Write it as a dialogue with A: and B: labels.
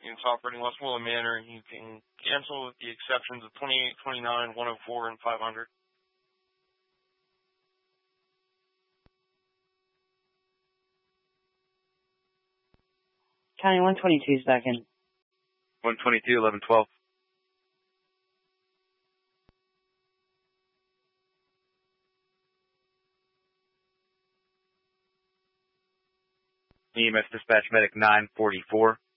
A: It's operating Westmoreland Manor. You can cancel with the exceptions of 28, 29, 104, and 500.
B: County 122 is back in.
C: 122, 11, 12. EMS dispatch medic 944.